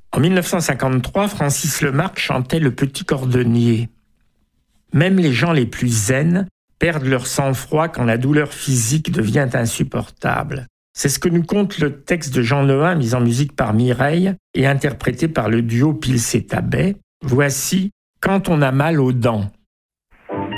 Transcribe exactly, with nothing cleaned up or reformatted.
En mille neuf cent cinquante-trois, Francis Lemarque chantait Le Petit Cordonnier. Même les gens les plus zen perdent leur sang-froid quand la douleur physique devient insupportable. C'est ce que nous conte le texte de Jean Nohain, mis en musique par Mireille et interprété par le duo Pils et Tabet. Voici « Quand on a mal aux dents ».